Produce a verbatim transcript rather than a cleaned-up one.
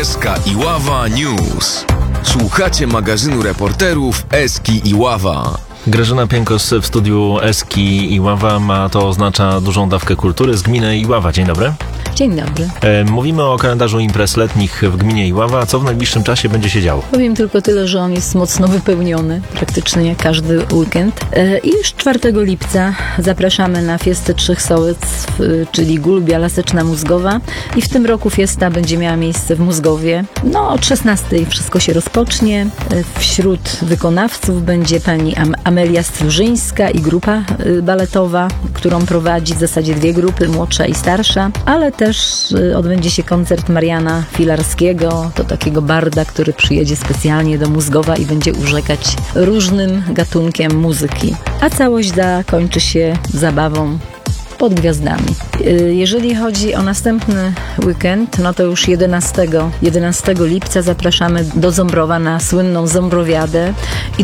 S K Iława News. Słuchacie magazynu reporterów Eski Iława. Grażyna Piękos w studiu Eski Iława, ma to oznacza dużą dawkę kultury z gminy Iława. Dzień dobry. Dzień dobry. E, mówimy o kalendarzu imprez letnich w gminie Iława. Co w najbliższym czasie będzie się działo? Powiem tylko tyle, że on jest mocno wypełniony, praktycznie jak każdy weekend. E, I już czwartego lipca zapraszamy na Fiestę Trzech Sołectw, czyli Gulbia Laseczna Mózgowa. I w tym roku fiesta będzie miała miejsce w Mózgowie. No, od szesnastej wszystko się rozpocznie. E, wśród wykonawców będzie pani Am- Amelia Stróżyńska i grupa y, baletowa, którą prowadzi w zasadzie dwie grupy, młodsza i starsza, ale też y, odbędzie się koncert Mariana Filarskiego, to takiego barda, który przyjedzie specjalnie do Mózgowa i będzie urzekać różnym gatunkiem muzyki. A całość zakończy się zabawą pod gwiazdami. Jeżeli chodzi o następny weekend, no to już jedenastego lipca zapraszamy do Ząbrowa na słynną Ząbrowiadę i